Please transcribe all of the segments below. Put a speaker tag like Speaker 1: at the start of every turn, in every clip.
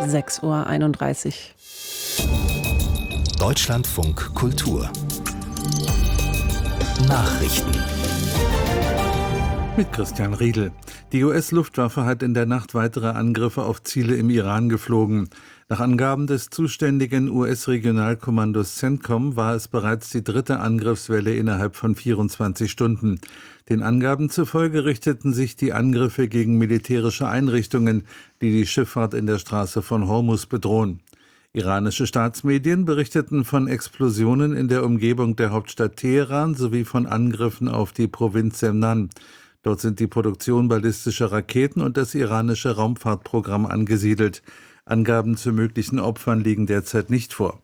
Speaker 1: 6:31 Uhr.
Speaker 2: Deutschlandfunk Kultur Nachrichten
Speaker 3: mit Christian Riedel. Die US-Luftwaffe hat in der Nacht weitere Angriffe auf Ziele im Iran geflogen. Nach Angaben des zuständigen US-Regionalkommandos CENTCOM war es bereits die dritte Angriffswelle innerhalb von 24 Stunden. Den Angaben zufolge richteten sich die Angriffe gegen militärische Einrichtungen, die die Schifffahrt in der Straße von Hormuz bedrohen. Iranische Staatsmedien berichteten von Explosionen in der Umgebung der Hauptstadt Teheran sowie von Angriffen auf die Provinz Semnan. Dort sind die Produktion ballistischer Raketen und das iranische Raumfahrtprogramm angesiedelt. Angaben zu möglichen Opfern liegen derzeit nicht vor.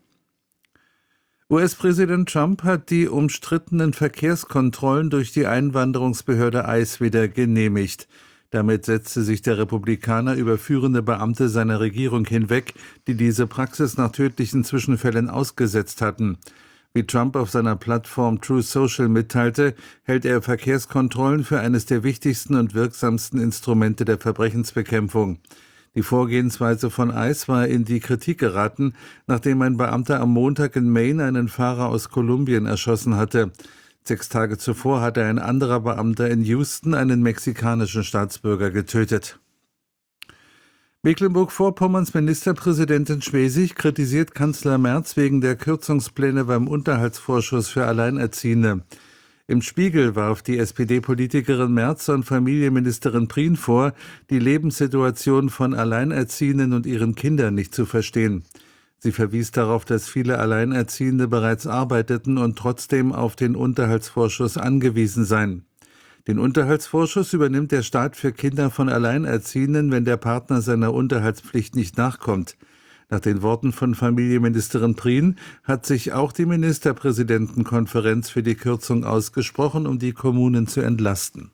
Speaker 3: US-Präsident Trump hat die umstrittenen Verkehrskontrollen durch die Einwanderungsbehörde ICE wieder genehmigt. Damit setzte sich der Republikaner über führende Beamte seiner Regierung hinweg, die diese Praxis nach tödlichen Zwischenfällen ausgesetzt hatten. Wie Trump auf seiner Plattform Truth Social mitteilte, hält er Verkehrskontrollen für eines der wichtigsten und wirksamsten Instrumente der Verbrechensbekämpfung. Die Vorgehensweise von ICE war in die Kritik geraten, nachdem ein Beamter am Montag in Maine einen Fahrer aus Kolumbien erschossen hatte. 6 Tage zuvor hatte ein anderer Beamter in Houston einen mexikanischen Staatsbürger getötet. Mecklenburg-Vorpommerns Ministerpräsidentin Schwesig kritisiert Kanzler Merz wegen der Kürzungspläne beim Unterhaltsvorschuss für Alleinerziehende. Im Spiegel warf die SPD-Politikerin Merz und Familienministerin Prien vor, die Lebenssituation von Alleinerziehenden und ihren Kindern nicht zu verstehen. Sie verwies darauf, dass viele Alleinerziehende bereits arbeiteten und trotzdem auf den Unterhaltsvorschuss angewiesen seien. Den Unterhaltsvorschuss übernimmt der Staat für Kinder von Alleinerziehenden, wenn der Partner seiner Unterhaltspflicht nicht nachkommt. Nach den Worten von Familienministerin Prien hat sich auch die Ministerpräsidentenkonferenz für die Kürzung ausgesprochen, um die Kommunen zu entlasten.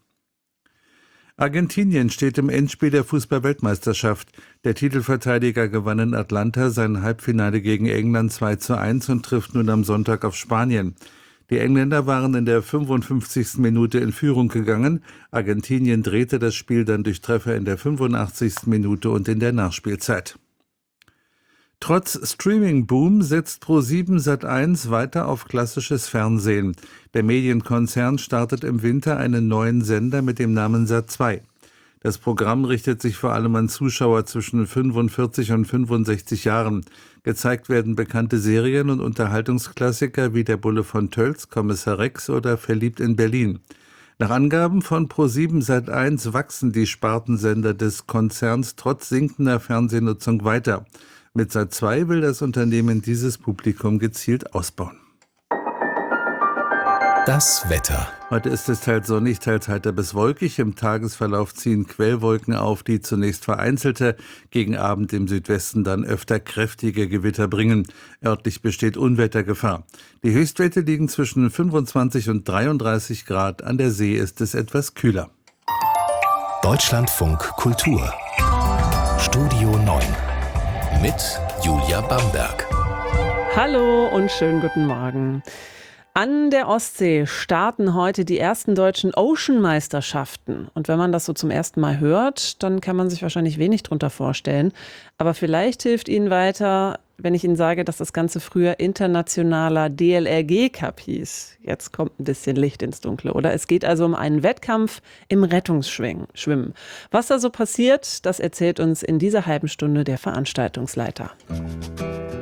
Speaker 3: Argentinien steht im Endspiel der Fußball-Weltmeisterschaft. Der Titelverteidiger gewann in Atlanta sein Halbfinale gegen England 2:1 und trifft nun am Sonntag auf Spanien. Die Engländer waren in der 55. Minute in Führung gegangen. Argentinien drehte das Spiel dann durch Treffer in der 85. Minute und in der Nachspielzeit. Trotz Streaming-Boom setzt ProSieben/Sat.1 weiter auf klassisches Fernsehen. Der Medienkonzern startet im Winter einen neuen Sender mit dem Namen Sat.2. Das Programm richtet sich vor allem an Zuschauer zwischen 45 und 65 Jahren. Gezeigt werden bekannte Serien und Unterhaltungsklassiker wie Der Bulle von Tölz, Kommissar Rex oder Verliebt in Berlin. Nach Angaben von ProSieben/Sat.1 wachsen die Spartensender des Konzerns trotz sinkender Fernsehnutzung weiter. Mit Sat.2 will das Unternehmen dieses Publikum gezielt ausbauen.
Speaker 2: Das Wetter.
Speaker 3: Heute ist es teils sonnig, teils heiter bis wolkig. Im Tagesverlauf ziehen Quellwolken auf, die zunächst vereinzelte, gegen Abend im Südwesten dann öfter kräftige Gewitter bringen. Örtlich besteht Unwettergefahr. Die Höchstwerte liegen zwischen 25 und 33 Grad. An der See ist es etwas kühler.
Speaker 2: Deutschlandfunk Kultur. Studio 9. Mit Julia Bamberg.
Speaker 1: Hallo und schönen guten Morgen. An der Ostsee starten heute die ersten deutschen Ocean-Meisterschaften. Und wenn man das so zum ersten Mal hört, dann kann man sich wahrscheinlich wenig drunter vorstellen. Aber vielleicht hilft Ihnen weiter, wenn ich Ihnen sage, dass das Ganze früher internationaler DLRG Cup hieß. Jetzt kommt ein bisschen Licht ins Dunkle, oder? Es geht also um einen Wettkampf im Rettungsschwimmen. Was da so passiert, das erzählt uns in dieser halben Stunde der Veranstaltungsleiter.